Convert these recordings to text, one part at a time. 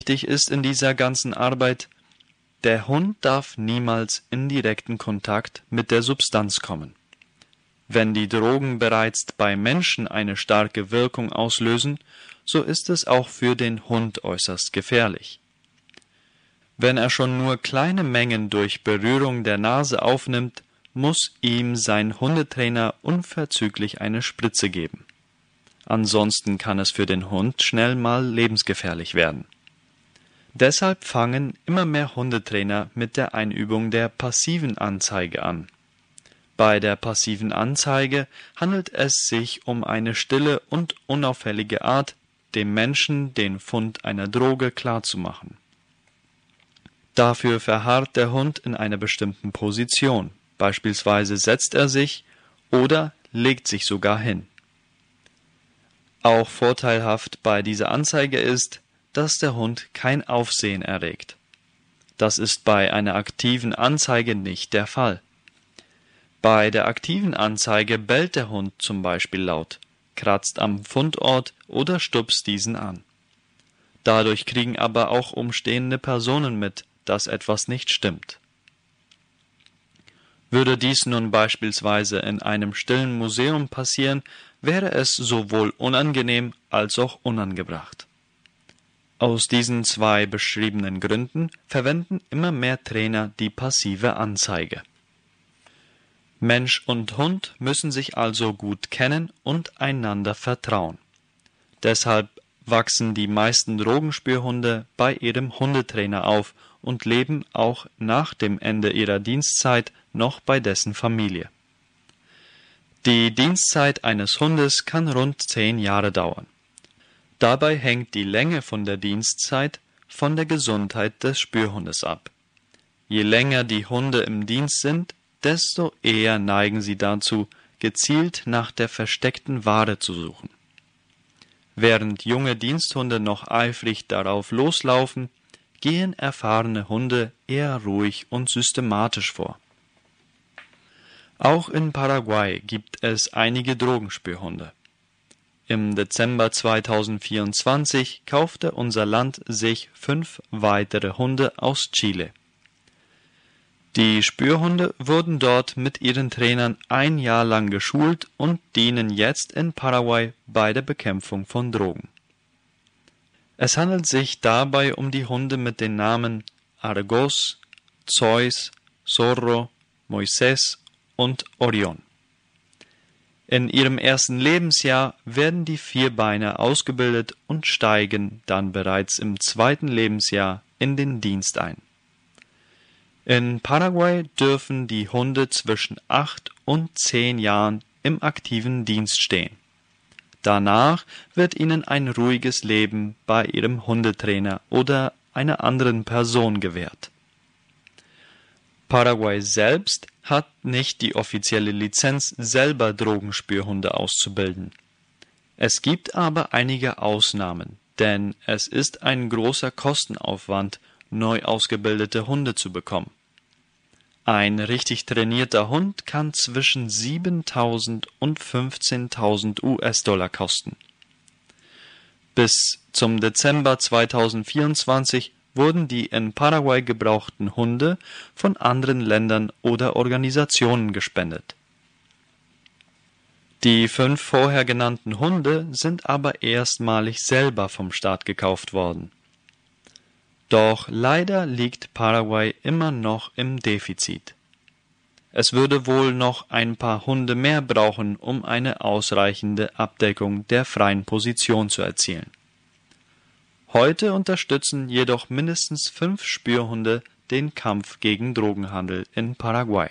Wichtig ist in dieser ganzen Arbeit, der Hund darf niemals in direkten Kontakt mit der Substanz kommen. Wenn die Drogen bereits bei Menschen eine starke Wirkung auslösen, so ist es auch für den Hund äußerst gefährlich. Wenn er schon nur kleine Mengen durch Berührung der Nase aufnimmt, muss ihm sein Hundetrainer unverzüglich eine Spritze geben. Ansonsten kann es für den Hund schnell mal lebensgefährlich werden. Deshalb fangen immer mehr Hundetrainer mit der Einübung der passiven Anzeige an. Bei der passiven Anzeige handelt es sich um eine stille und unauffällige Art, dem Menschen den Fund einer Droge klarzumachen. Dafür verharrt der Hund in einer bestimmten Position, beispielsweise setzt er sich oder legt sich sogar hin. Auch vorteilhaft bei dieser Anzeige ist, dass der Hund kein Aufsehen erregt. Das ist bei einer aktiven Anzeige nicht der Fall. Bei der aktiven Anzeige bellt der Hund zum Beispiel laut, kratzt am Fundort oder stupst diesen an. Dadurch kriegen aber auch umstehende Personen mit, dass etwas nicht stimmt. Würde dies nun beispielsweise in einem stillen Museum passieren, wäre es sowohl unangenehm als auch unangebracht. Aus diesen zwei beschriebenen Gründen verwenden immer mehr Trainer die passive Anzeige. Mensch und Hund müssen sich also gut kennen und einander vertrauen. Deshalb wachsen die meisten Drogenspürhunde bei ihrem Hundetrainer auf und leben auch nach dem Ende ihrer Dienstzeit noch bei dessen Familie. Die Dienstzeit eines Hundes kann rund 10 Jahre dauern. Dabei hängt die Länge von der Dienstzeit von der Gesundheit des Spürhundes ab. Je länger die Hunde im Dienst sind, desto eher neigen sie dazu, gezielt nach der versteckten Ware zu suchen. Während junge Diensthunde noch eifrig darauf loslaufen, gehen erfahrene Hunde eher ruhig und systematisch vor. Auch in Paraguay gibt es einige Drogenspürhunde. Im Dezember 2024 kaufte unser Land sich 5 weitere Hunde aus Chile. Die Spürhunde wurden dort mit ihren Trainern 1 Jahr lang geschult und dienen jetzt in Paraguay bei der Bekämpfung von Drogen. Es handelt sich dabei um die Hunde mit den Namen Argos, Zeus, Zorro, Moisés und Orion. In ihrem ersten Lebensjahr werden die Vierbeiner ausgebildet und steigen dann bereits im 2. Lebensjahr in den Dienst ein. In Paraguay dürfen die Hunde zwischen 8 und 10 Jahren im aktiven Dienst stehen. Danach wird ihnen ein ruhiges Leben bei ihrem Hundetrainer oder einer anderen Person gewährt. Paraguay selbst hat nicht die offizielle Lizenz, selber Drogenspürhunde auszubilden. Es gibt aber einige Ausnahmen, denn es ist ein großer Kostenaufwand, neu ausgebildete Hunde zu bekommen. Ein richtig trainierter Hund kann zwischen 7.000 und 15.000 US-Dollar kosten. Bis zum Dezember 2024 wurden die in Paraguay gebrauchten Hunde von anderen Ländern oder Organisationen gespendet. Die 5 vorher genannten Hunde sind aber erstmalig selber vom Staat gekauft worden. Doch leider liegt Paraguay immer noch im Defizit. Es würde wohl noch ein paar Hunde mehr brauchen, um eine ausreichende Abdeckung der freien Position zu erzielen. Heute unterstützen jedoch mindestens 5 Spürhunde den Kampf gegen Drogenhandel in Paraguay.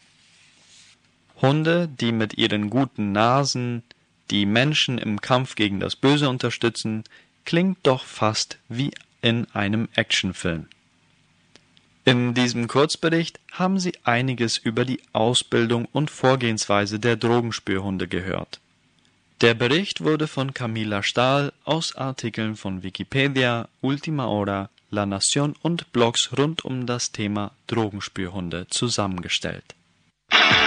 Hunde, die mit ihren guten Nasen die Menschen im Kampf gegen das Böse unterstützen, klingt doch fast wie in einem Actionfilm. In diesem Kurzbericht haben Sie einiges über die Ausbildung und Vorgehensweise der Drogenspürhunde gehört. Der Bericht wurde von Camila Stahl aus Artikeln von Wikipedia, Ultima Hora, La Nación und Blogs rund um das Thema Drogenspürhunde zusammengestellt.